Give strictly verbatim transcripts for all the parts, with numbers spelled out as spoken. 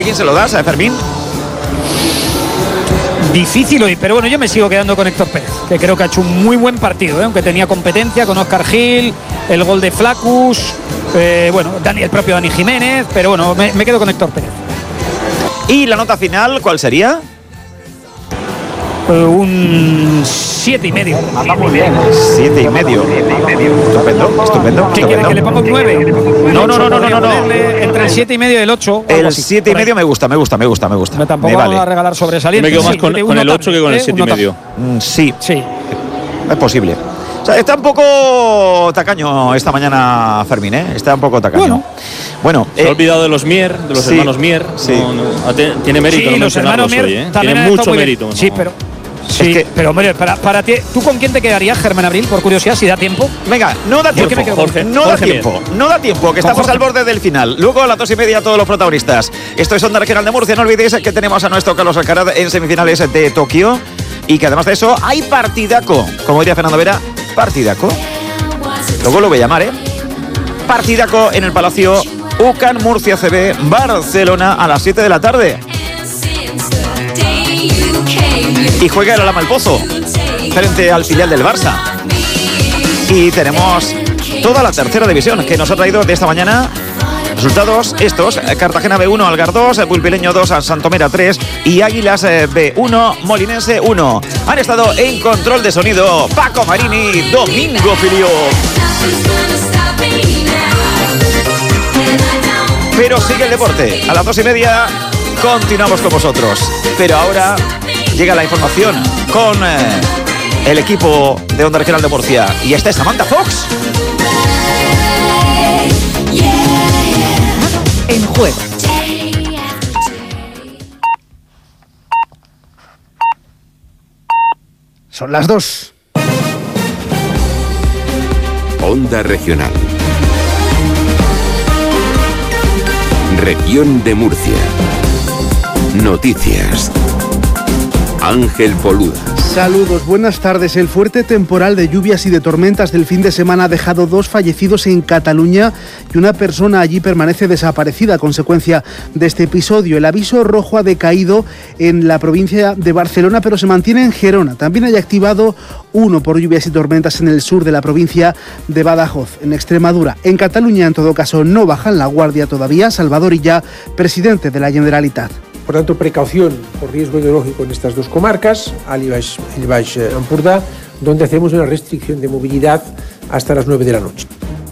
¿Quién se lo das a Fermín? Difícil hoy, pero bueno, yo me sigo quedando con Héctor Pérez, que creo que ha hecho un muy buen partido, ¿eh? Aunque tenía competencia con Óscar Gil, el gol de Flacus, eh, bueno, Dani, el propio Dani Jiménez, pero bueno, me, me quedo con Héctor Pérez. ¿Y la nota final cuál sería? Uh, un siete y medio. Muy bien, siete y medio. Estupendo, estupendo. ¿Qué quiere, que le ponga un nueve? No, no, no, no, no, no. Entre el siete y medio y el ocho. El siete y medio me gusta, me gusta, me gusta, me gusta. Me tampoco me vale. va a regalar sobresaliente. Me quedo más sí, con, con el ocho que con el siete y medio. Mm, sí, sí, es posible. O sea, está un poco tacaño esta mañana Fermín, ¿eh? Está un poco tacaño. Bueno, bueno se eh, ha olvidado de los Mier, de los sí, hermanos Mier. Sí. No, no, tiene mérito sí, no los hermanos mencionarlos Mier hoy, ¿eh? también Tiene han mucho estado muy mérito. bien. Sí, no. pero sí, es que, pero hombre, para, para ti, ¿tú con quién te quedarías, Germán Abril, por curiosidad, si da tiempo? Venga, no da tiempo, me quedo Jorge, no Jorge da tiempo, Mier. no da tiempo, que estamos Jorge. al borde del final. Luego a las dos y media todos los protagonistas. Esto es Onda Regional de Murcia, no olvidéis que tenemos a nuestro Carlos Alcaraz en semifinales de Tokio y que además de eso hay partidaco, como diría Fernando Vera, partidaco. Luego lo voy a llamar, ¿eh? Partidaco en el Palacio U C A N Murcia C B Barcelona a las siete de la tarde. Y juega el Alhama El Pozo frente al filial del Barça. Y tenemos toda la tercera división que nos ha traído de esta mañana. Resultados estos: Cartagena B uno, Algar dos, Pulpileño dos, Santomera tres y Águilas B uno, Molinense uno. Han estado en control de sonido Paco Marini, Domingo Filio. Pero sigue el deporte. A las dos y media continuamos con vosotros. Pero ahora llega la información con eh, el equipo de Onda Regional de Murcia. Y esta es Samantha Fox. En juego. Son las dos. Onda Regional. Región de Murcia. Noticias. Ángel Boluda. Saludos, buenas tardes. El fuerte temporal de lluvias y de tormentas del fin de semana ha dejado dos fallecidos en Cataluña y una persona allí permanece desaparecida a consecuencia de este episodio. El aviso rojo ha decaído en la provincia de Barcelona, pero se mantiene en Gerona. También hay activado uno por lluvias y tormentas en el sur de la provincia de Badajoz, en Extremadura. En Cataluña, en todo caso, no bajan la guardia todavía. Salvador Illa, presidente de la Generalitat. Por tanto, precaución por riesgo hidrológico en estas dos comarcas, Alt i Baix, i Baix Empordà, donde hacemos una restricción de movilidad hasta las nueve de la noche.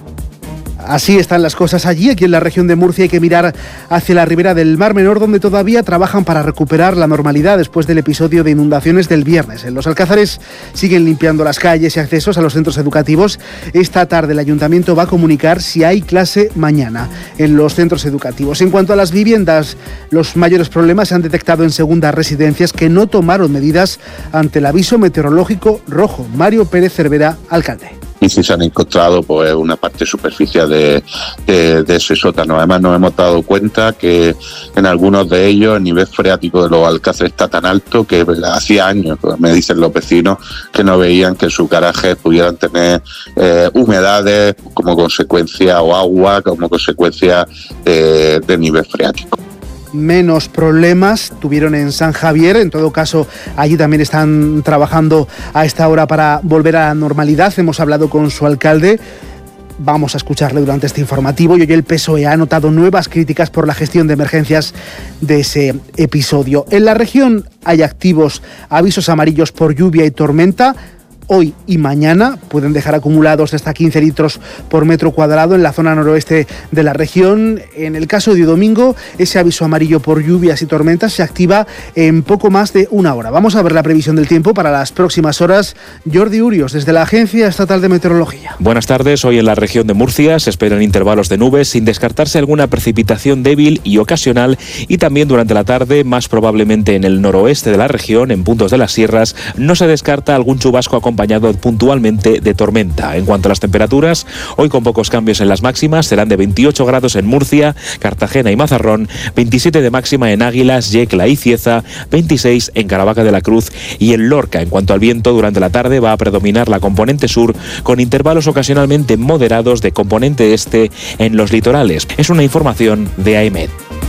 Así están las cosas allí. Aquí en la región de Murcia hay que mirar hacia la ribera del Mar Menor, donde todavía trabajan para recuperar la normalidad después del episodio de inundaciones del viernes. En los Alcázares siguen limpiando las calles y accesos a los centros educativos. Esta tarde el ayuntamiento va a comunicar si hay clase mañana en los centros educativos. En cuanto a las viviendas, los mayores problemas se han detectado en segundas residencias que no tomaron medidas ante el aviso meteorológico rojo. Mario Pérez Cervera, alcalde. Y si se han encontrado pues una parte superficial de, de, de ese sótano. Además nos hemos dado cuenta que en algunos de ellos el nivel freático de los alcázares está tan alto que hacía años, me dicen los vecinos, que no veían que sus garajes pudieran tener eh, humedades como consecuencia o agua como consecuencia de, de nivel freático. Menos problemas tuvieron en San Javier. En todo caso, allí también están trabajando a esta hora para volver a la normalidad. Hemos hablado con su alcalde. Vamos a escucharle durante este informativo. Y hoy el P S O E ha anotado nuevas críticas por la gestión de emergencias de ese episodio. En la región hay activos avisos amarillos por lluvia y tormenta. Hoy y mañana pueden dejar acumulados hasta quince litros por metro cuadrado en la zona noroeste de la región. En el caso de domingo, ese aviso amarillo por lluvias y tormentas se activa en poco más de una hora. Vamos a ver la previsión del tiempo para las próximas horas. Jordi Urios, desde la Agencia Estatal de Meteorología. Buenas tardes. Hoy en la región de Murcia se esperan intervalos de nubes sin descartarse alguna precipitación débil y ocasional, y también durante la tarde, más probablemente en el noroeste de la región, en puntos de las sierras, no se descarta algún chubasco acompañado puntualmente de tormenta. En cuanto a las temperaturas, hoy con pocos cambios en las máximas, serán de veintiocho grados en Murcia, Cartagena y Mazarrón, veintisiete de máxima en Águilas, Yecla y Cieza, veintiséis en Caravaca de la Cruz y en Lorca. En cuanto al viento, durante la tarde va a predominar la componente sur, con intervalos ocasionalmente moderados de componente este en los litorales. Es una información de AEMET.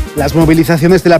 Las movilizaciones de la